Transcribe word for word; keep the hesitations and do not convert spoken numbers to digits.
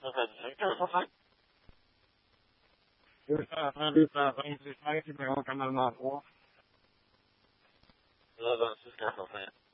Just det, men det är inte så mycket med att man kan ha på. Ja, det är så ska jag säga.